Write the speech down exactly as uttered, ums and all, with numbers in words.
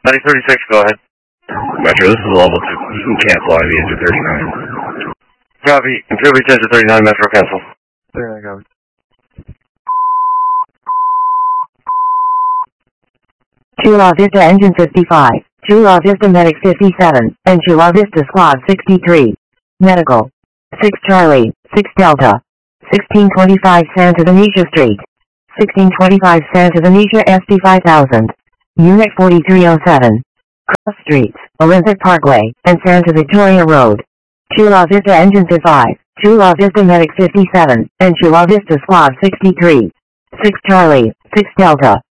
ninety thirty-six, go ahead. Metro, this is level two. You can cancel I V into thirty-nine. Copy. Until we ten to thirty-nine, Metro, cancel. thirty-nine, copy. Chula Vista Engine fifty-five, Chula Vista Medic fifty-seven, and Chula Vista Squad sixty-three. Medical. six Charlie, six Delta. sixteen twenty-five Santa Venetia Street. sixteen twenty-five Santa Venetia S D five thousand. Unit forty-three oh seven. Cross Streets, Olympic Parkway, and Santa Victoria Road. Chula Vista Engine fifty-five, Chula Vista Medic fifty-seven, and Chula Vista Squad sixty-three. six Charlie, six Delta.